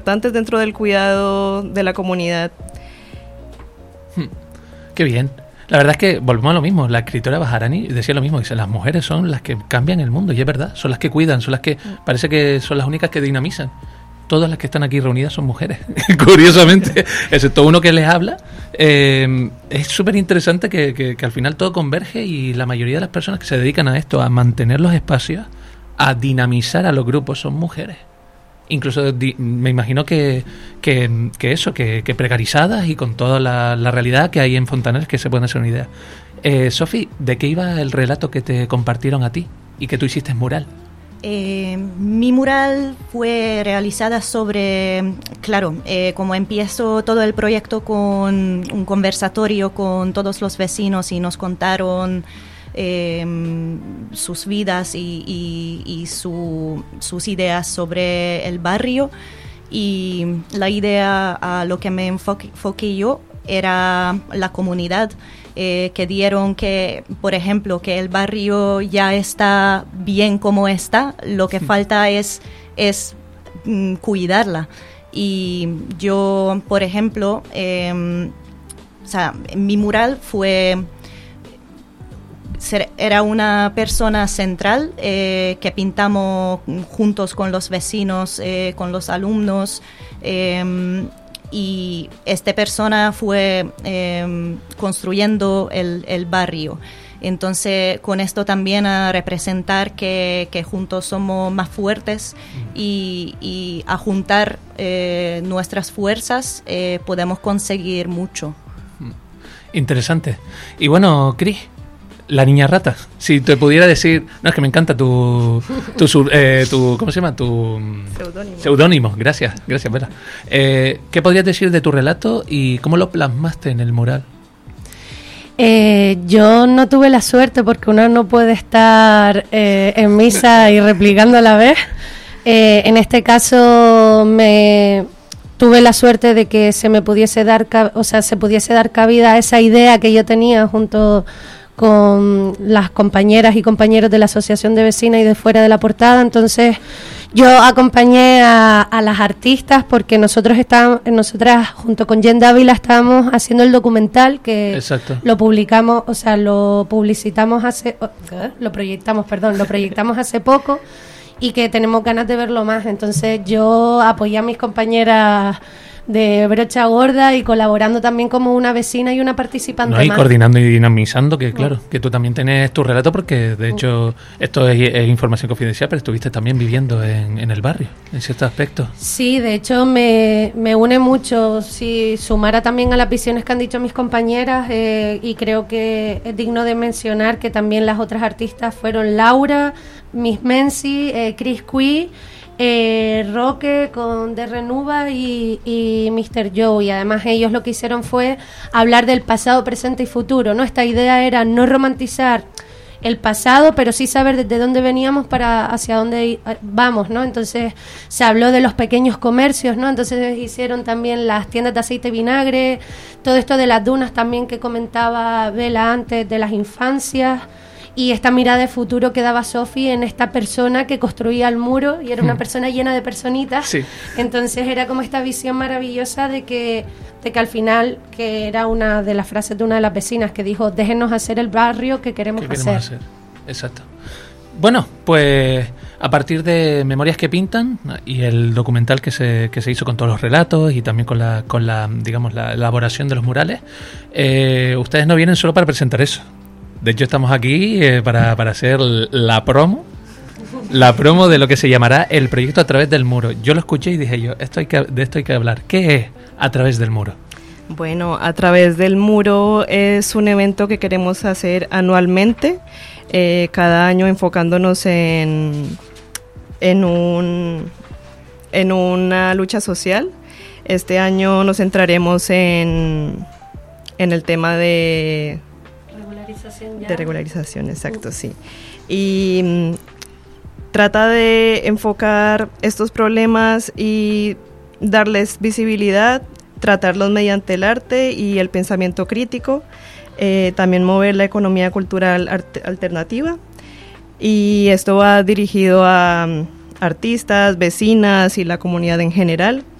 importantes dentro del cuidado de la comunidad. Qué bien. La verdad es que volvemos a lo mismo. La escritora Baharani decía lo mismo, dice, las mujeres son las que cambian el mundo, y es verdad, son las que cuidan, son las que parece que son las únicas que dinamizan. Todas las que están aquí reunidas son mujeres, curiosamente, excepto uno que les habla. Es súper interesante que al final todo converge, y la mayoría de las personas que se dedican a esto, a mantener los espacios, a dinamizar a los grupos, son mujeres. Incluso me imagino que precarizadas y con toda la realidad que hay en Fontanals, que se pueden hacer una idea. Sofi, ¿de qué iba el relato que te compartieron a ti y que tú hiciste en mural? Mi mural fue realizada sobre, como empiezo todo el proyecto con un conversatorio con todos los vecinos y nos contaron sus vidas y sus ideas sobre el barrio, y la idea a lo que me enfoqué yo era la comunidad, que dieron que, por ejemplo, que el barrio ya está bien como está, lo que falta es cuidarla. Y yo, por ejemplo, mi mural era una persona central que pintamos juntos con los vecinos, con los alumnos, y esta persona fue construyendo el barrio. Entonces, con esto también a representar que juntos somos más fuertes, y a juntar nuestras fuerzas podemos conseguir mucho. Interesante. Y bueno, Cris, la niña rata, si te pudiera decir, no, es que me encanta tu ¿cómo se llama? Tu seudónimo. Gracias, Vera. ¿Qué podrías decir de tu relato y cómo lo plasmaste en el mural? Yo no tuve la suerte, porque uno no puede estar en misa y replicando a la vez. En este caso tuve la suerte de que se pudiese dar cabida a esa idea que yo tenía junto con las compañeras y compañeros de la Asociación de Vecinas y de Fuera de la Portada. Entonces yo acompañé a las artistas, porque nosotras junto con Jen Dávila estábamos haciendo el documental que Exacto. lo proyectamos hace poco, y que tenemos ganas de verlo más. Entonces yo apoyé a mis compañeras de Brocha Gorda y colaborando también como una vecina y una participante más. Y coordinando y dinamizando, que claro, que tú también tienes tu relato, porque de hecho esto es información confidencial, pero estuviste también viviendo en el barrio, en ciertos aspectos. Sí, de hecho me une mucho si sumara también a las visiones que han dicho mis compañeras, y creo que es digno de mencionar que también las otras artistas fueron Laura, Miss Menzi, Chris Cui, Roque con De Renuva y Mr. Joe, y además ellos lo que hicieron fue hablar del pasado, presente y futuro, ¿no? Esta idea era no romantizar el pasado, pero sí saber desde dónde veníamos para hacia dónde vamos, ¿no? Entonces se habló de los pequeños comercios, ¿no? Entonces hicieron también las tiendas de aceite y vinagre, todo esto de las dunas también que comentaba Bela antes, de las infancias, y esta mirada de futuro que daba Sofi en esta persona que construía el muro, y era una persona llena de personitas. Sí. Entonces era como esta visión maravillosa de que al final, que era una de las frases de una de las vecinas que dijo: déjenos hacer el barrio que queremos hacer. Exacto. Bueno, pues a partir de Memorias que Pintan y el documental que se hizo con todos los relatos y también con la digamos la elaboración de los murales, ustedes no vienen solo para presentar eso. De hecho, estamos aquí para hacer la promo de lo que se llamará el proyecto A Través del Muro. Yo lo escuché y dije de esto hay que hablar. ¿Qué es A Través del Muro? Bueno, A Través del Muro es un evento que queremos hacer anualmente, cada año enfocándonos en una lucha social. Este año nos centraremos en el tema de regularización, exacto, sí. Y trata de enfocar estos problemas y darles visibilidad, tratarlos mediante el arte y el pensamiento crítico, también mover la economía cultural alternativa, y esto va dirigido a artistas, vecinas y la comunidad en general,